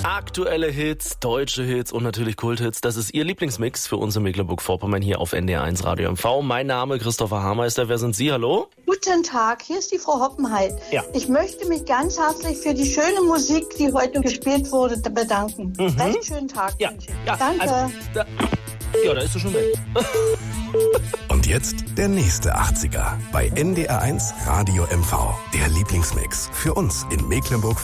Aktuelle Hits, deutsche Hits und natürlich Kulthits. Das ist Ihr Lieblingsmix für uns in Mecklenburg-Vorpommern hier auf NDR1 Radio MV. Mein Name Christopher Haarmeister. Wer sind Sie? Hallo? Guten Tag, hier ist die Frau Hoppenheit. Ja. Ich möchte mich ganz herzlich für die schöne Musik, die heute gespielt wurde, bedanken. Recht schönen Tag. Ja, wünsche ich. ja. Danke. Also, da ist sie schon weg. Und jetzt der nächste 80er bei NDR1 Radio MV. Der Lieblingsmix für uns in Mecklenburg